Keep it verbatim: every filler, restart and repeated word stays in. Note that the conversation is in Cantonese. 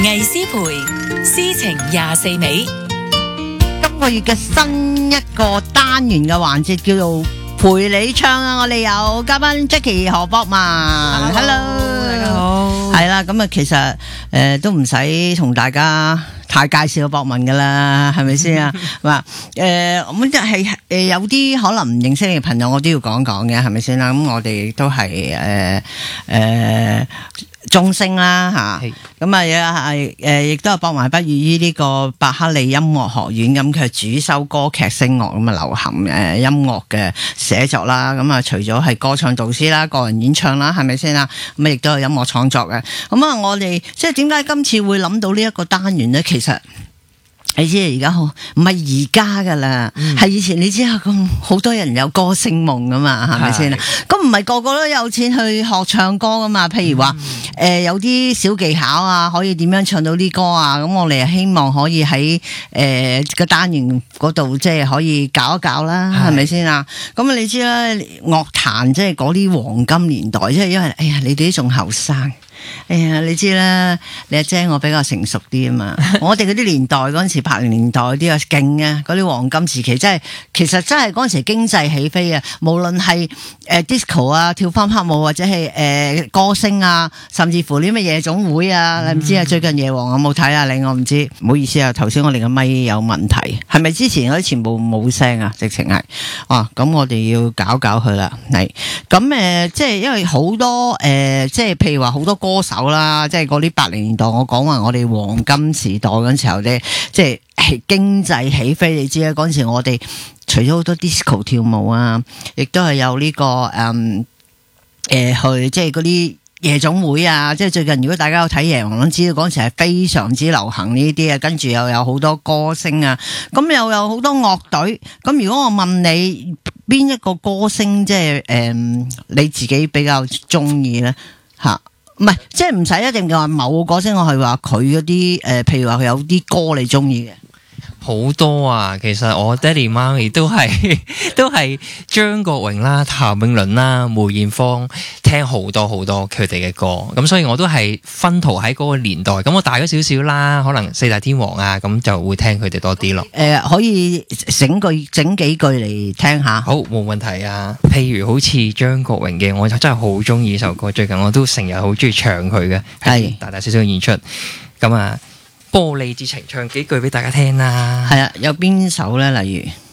魏思培，詩情廿四味。 今個月嘅新一個單元嘅環節叫做陪你唱啊！我哋有嘉賓 Jackie 何博文 ，Hello， Hello 大家好， 係啦，咁啊，其實誒、呃、都唔使同大家太介紹博文噶啦，係咪先啊？話誒咁即係誒有啲可能唔認識你嘅朋友，我都要講講嘅，係咪先啦？咁我哋都係誒誒中聲啦嚇，咁啊係誒亦都係博文畢業於呢個伯克利音樂學院，咁佢係主修歌劇聲樂咁啊流行誒音樂嘅寫作啦，咁啊除咗係歌唱導師啦、個人演唱啦，係咪先啦？咁啊亦都係音樂創作嘅。咁啊，我哋即係點解今次會諗到呢一個單元咧？其實你知而家好唔係而家噶啦，係、嗯、以前你知啊，咁好多人有歌星夢噶嘛，係咪先啊？咁唔係個個都有錢去學唱歌噶嘛？譬如話誒、嗯呃、有啲小技巧啊，可以點樣唱到啲歌啊？咁我哋希望可以喺誒個單元嗰度即係可以搞一搞啦，係咪先啊？咁你知啦，樂壇即係嗰啲黃金年代，即係因為哎呀，你哋都仲後生。哎呀，你知啦，你阿姐我比較成熟啲啊嘛，我哋嗰啲年代嗰陣時八零年代嗰啲啊勁啊，嗰啲黃金時期真係，其實真係嗰陣時經濟起飛啊，無論係誒 disco 啊，跳翻黑舞或者係誒、呃、歌星啊，甚至乎啲咩夜總會啊，嗯、你唔知啊？最近夜王有冇睇啊？你我唔知，唔好意思啊，頭先我哋嘅咪有問題，係咪之前嗰啲全部冇聲啊？直情係，哦，咁我哋要搞搞佢啦，係，咁誒、呃，即係因為好多誒、呃，即係譬如話好多歌。歌手啦，即係嗰啲八零年代，我講話我哋黃金時代嗰陣時候咧，即係經濟起飛，你知啦。嗰陣時我哋除咗好多 disco 跳舞啊，亦都係有呢、這個誒誒、嗯呃、去即係嗰啲夜總會啊。即係最近如果大家有睇夜王，都知道嗰陣時係非常之流行呢啲啊。跟住又有好多歌星啊，咁又有好多樂隊。咁如果我問你邊一個歌星，即係誒、嗯、你自己比較中意咧吓？唔係，即係唔使一定嘅話某個歌星，我係話佢嗰啲誒，譬如話佢有啲歌你中意嘅。 好多啊！其實我爹哋媽咪都係都係張國榮啦、譚詠麟啦、梅艷芳，聽好多好多佢哋嘅歌，咁所以我都係薰陶喺嗰個年代。咁我大咗少少啦，可能四大天王啊，咁就會聽佢哋多啲咯。誒、 呃，可以整句整幾句嚟聽下。 好，冇問題啊。譬如好似張國榮嘅，我就真係好中意呢首歌，最近我都成日好中意唱佢嘅，係大大小小嘅演出。咁啊。玻璃之情，唱幾句俾大家聽啦。 係啊，有邊首咧？例如。